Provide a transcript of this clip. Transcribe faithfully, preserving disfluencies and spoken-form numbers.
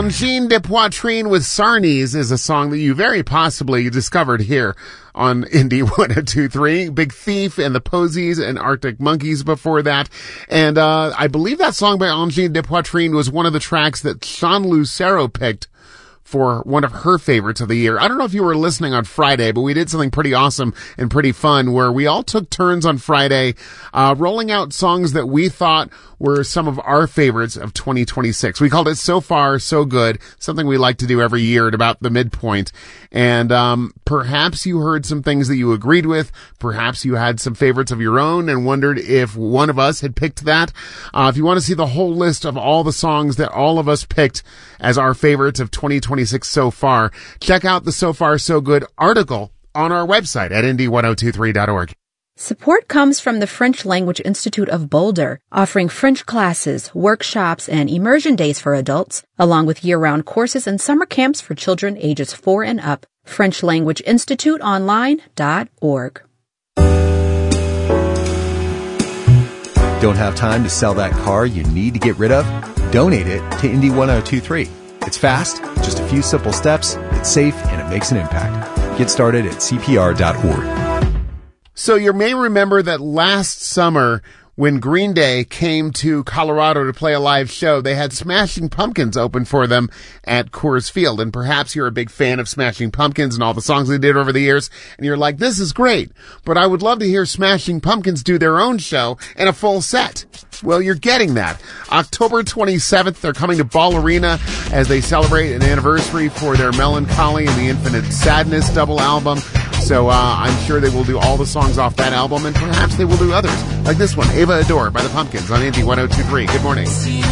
Engine de Poitrine with Sarnies is a song that you very possibly discovered here on Indie one oh two three. Big Thief and the Posies and Arctic Monkeys before that. And uh I believe that song by Engine de Poitrine was one of the tracks that Sean Lucero picked for one of her favorites of the year. I don't know if you were listening on Friday, but we did something pretty awesome and pretty fun where we all took turns on Friday uh rolling out songs that we thought were some of our favorites of twenty twenty-six. We called it So Far, So Good, something we like to do every year at about the midpoint. And um perhaps you heard some things that you agreed with. Perhaps you had some favorites of your own and wondered if one of us had picked that. Uh if you want to see the whole list of all the songs that all of us picked as our favorites of twenty twenty-six so far, check out the So Far, So Good article on our website at indie ten twenty-three dot org. Support comes from the French Language Institute of Boulder, offering French classes, workshops, and immersion days for adults, along with year-round courses and summer camps for children ages four and up. French Language Institute Online dot org. Don't have time to sell that car you need to get rid of? Donate it to Indie ten twenty-three. It's fast, just a few simple steps, it's safe, and it makes an impact. Get started at C P R dot org. So you may remember that last summer when Green Day came to Colorado to play a live show, they had Smashing Pumpkins open for them at Coors Field. And perhaps you're a big fan of Smashing Pumpkins and all the songs they did over the years, and you're like, this is great, but I would love to hear Smashing Pumpkins do their own show and a full set. Well, you're getting that. October twenty-seventh, they're coming to Ball Arena as they celebrate an anniversary for their Melancholy and the Infinite Sadness double album. So uh, I'm sure they will do all the songs off that album, and perhaps they will do others, like this one, Ava Adore by the Pumpkins on Indie ten twenty-three. Good morning.